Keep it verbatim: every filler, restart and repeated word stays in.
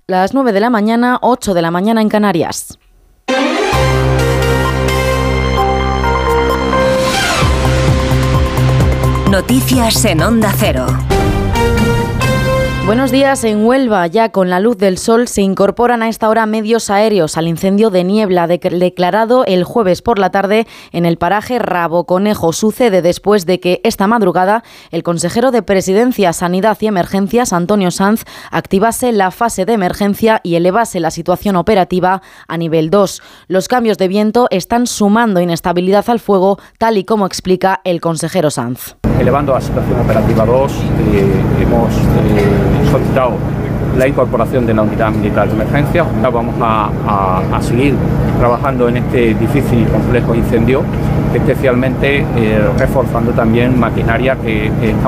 las nueve de la mañana, ocho de la mañana en Canarias. Noticias en Onda Cero. Buenos días. En Huelva, ya con la luz del sol, se incorporan a esta hora medios aéreos al incendio de niebla de- declarado el jueves por la tarde en el paraje Rabo Conejo. Sucede después de que esta madrugada el consejero de Presidencia, Sanidad y Emergencias, Antonio Sanz, activase la fase de emergencia y elevase la situación operativa a nivel dos. Los cambios de viento están sumando inestabilidad al fuego, tal y como explica el consejero Sanz. Elevando a situación operativa dos, eh, hemos eh, solicitado la incorporación de la unidad militar de emergencia. Ahora vamos a, a, a seguir trabajando en este difícil y complejo incendio, especialmente eh, reforzando también maquinaria que eh,